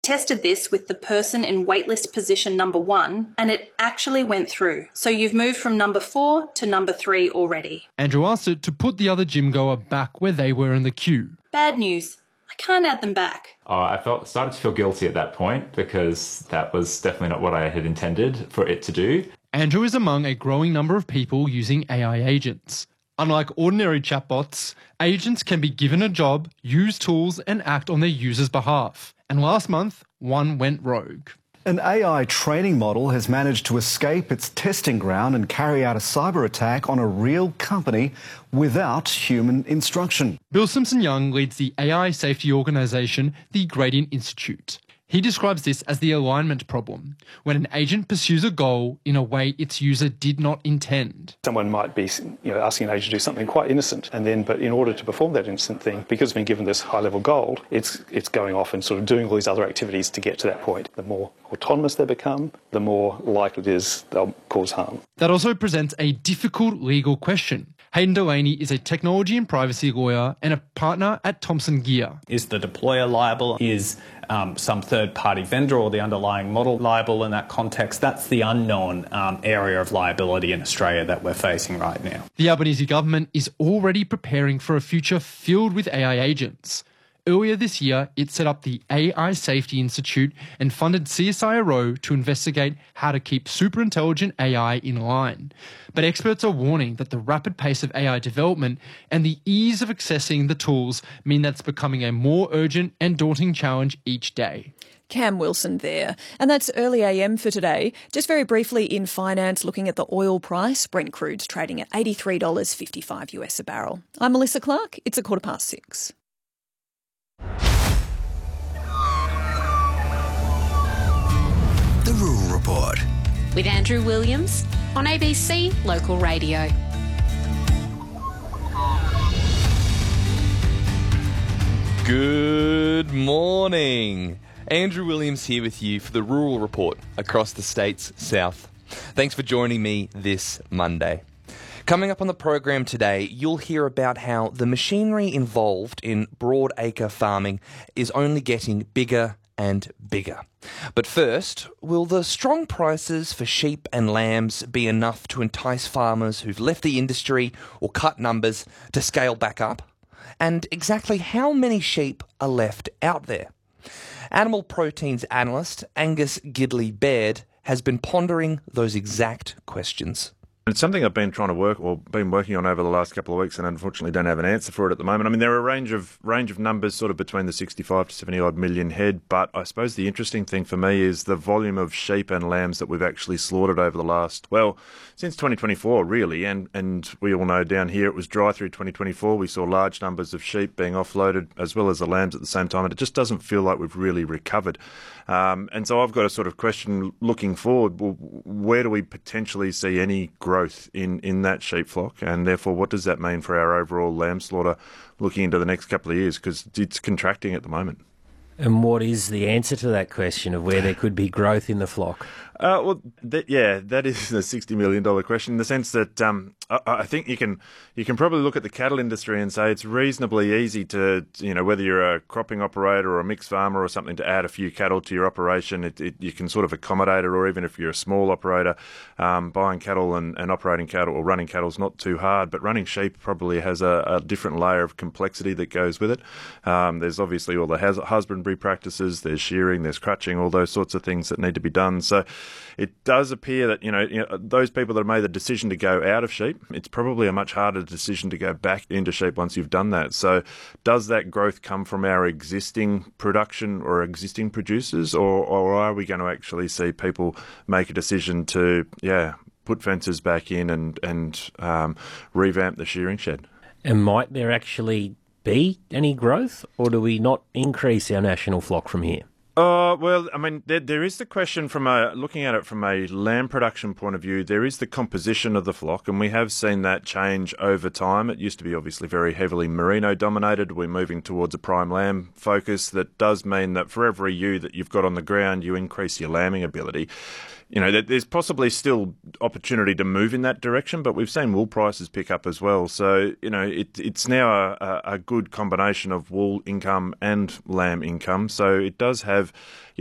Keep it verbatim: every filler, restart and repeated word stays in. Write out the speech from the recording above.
tested this with the person in waitlist position number one, and it actually went through. So you've moved from number four to number three already. Andrew asked it to put the other gym goer back where they were in the queue. Bad news. I can't add them back. Oh, I felt started to feel guilty at that point because that was definitely not what I had intended for it to do. Andrew is among a growing number of people using A I agents. Unlike ordinary chatbots, agents can be given a job, use tools and act on their users' behalf. And last month, one went rogue. An A I training model has managed to escape its testing ground and carry out a cyber attack on a real company without human instruction. Bill Simpson-Young leads the A I safety organisation, the Gradient Institute. He describes this as the alignment problem, when an agent pursues a goal in a way its user did not intend. Someone might be, you know, asking an agent to do something quite innocent, and then, but in order to perform that innocent thing, because it's been given this high-level goal, it's it's going off and sort of doing all these other activities to get to that point. The more autonomous they become, the more likely it is they'll cause harm. That also presents a difficult legal question. Hayden Delaney is a technology and privacy lawyer and a partner at Thomson Geer. Is the deployer liable? Is um, some third-party vendor or the underlying model liable in that context? That's the unknown um, area of liability in Australia that we're facing right now. The Albanese government is already preparing for a future filled with A I agents. Earlier this year, it set up the A I Safety Institute and funded C S I R O to investigate how to keep superintelligent A I in line. But experts are warning that the rapid pace of A I development and the ease of accessing the tools mean that's becoming a more urgent and daunting challenge each day. Cam Wilson there. And that's Early A M for today. Just very briefly in finance, looking at the oil price, Brent crude's trading at eighty-three dollars fifty-five US a barrel. I'm Melissa Clark. It's a quarter past six. The Rural Report with Andrew Williams on A B C Local Radio. Good morning. Andrew Williams here with you for the Rural Report across the state's south. Thanks for joining me this Monday. Coming up on the program today, you'll hear about how the machinery involved in broadacre farming is only getting bigger and bigger. But first, will the strong prices for sheep and lambs be enough to entice farmers who've left the industry or cut numbers to scale back up? And exactly how many sheep are left out there? Animal proteins analyst Angus Gidley-Baird has been pondering those exact questions. It's something I've been trying to work or been working on over the last couple of weeks and unfortunately don't have an answer for it at the moment. I mean, there are a range of range of numbers sort of between the sixty-five to seventy odd million head, but I suppose the interesting thing for me is the volume of sheep and lambs that we've actually slaughtered over the last, well, since twenty twenty-four really, and, and we all know down here it was dry through twenty twenty-four. We saw large numbers of sheep being offloaded as well as the lambs at the same time, and it just doesn't feel like we've really recovered. Um, and so I've got a sort of question looking forward, well, where do we potentially see any growth in, in that sheep flock? And therefore, what does that mean for our overall lamb slaughter looking into the next couple of years? Because it's contracting at the moment. And what is the answer to that question of where there could be growth in the flock? Uh, well, that, yeah, that is a sixty million dollars question in the sense that um, I, I think you can you can probably look at the cattle industry and say it's reasonably easy to, you know, whether you're a cropping operator or a mixed farmer or something, to add a few cattle to your operation. It, it, you can sort of accommodate it, or even if you're a small operator, um, buying cattle and, and operating cattle or running cattle is not too hard, but running sheep probably has a, a different layer of complexity that goes with it. Um, there's obviously all the hus- husbandry practices, there's shearing, there's crutching, all those sorts of things that need to be done. So it does appear that, you know, you know, those people that have made the decision to go out of sheep, it's probably a much harder decision to go back into sheep once you've done that. So does that growth come from our existing production or existing producers, or, or are we going to actually see people make a decision to, yeah, put fences back in and, and um, revamp the shearing shed? And might there actually be any growth, or do we not increase our national flock from here? Uh, well, I mean, there, there is the question from a, looking at it from a lamb production point of view, there is the composition of the flock, and we have seen that change over time. It used to be obviously very heavily merino dominated. We're moving towards a prime lamb focus. That does mean that for every ewe that you've got on the ground, you increase your lambing ability. You know, there's possibly still opportunity to move in that direction, but we've seen wool prices pick up as well. So, you know, it, it's now a, a good combination of wool income and lamb income. So it does have,